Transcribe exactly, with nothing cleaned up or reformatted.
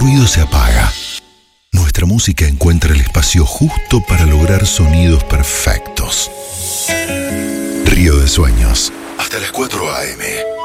ruido se apaga. Nuestra música encuentra el espacio justo para lograr sonidos perfectos. Río de Sueños, hasta las cuatro a eme